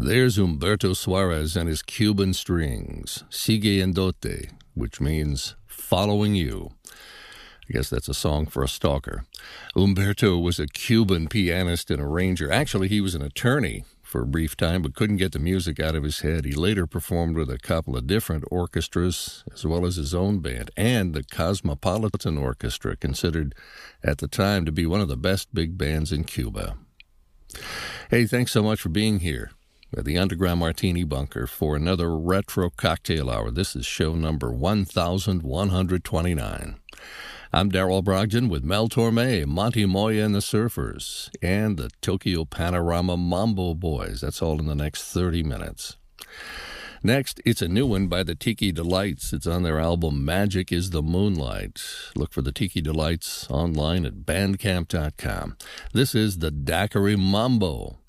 There's Humberto Suarez and his Cuban strings, Siguiéndote, which means following you. I guess that's a song for a stalker. Humberto was a Cuban pianist and arranger. Actually, he was an attorney for a brief time, but couldn't get the music out of his head. He later performed with a couple of different orchestras, as well as his own band, and the Cosmopolitan Orchestra, considered at the time to be one of the best big bands in Cuba. Hey, thanks so much for being here at the Underground Martini Bunker for another Retro Cocktail Hour. This is show number 1129. I'm Darrell Brogdon with Mel Torme, Monty Moya and the Surfers, and the Tokyo Panorama Mambo Boys. That's all in the next 30 minutes. Next, it's a new one by the Tiki Delights. It's on their album Magic is the Moonlight. Look for the Tiki Delights online at bandcamp.com. This is the Daiquiri Mambo.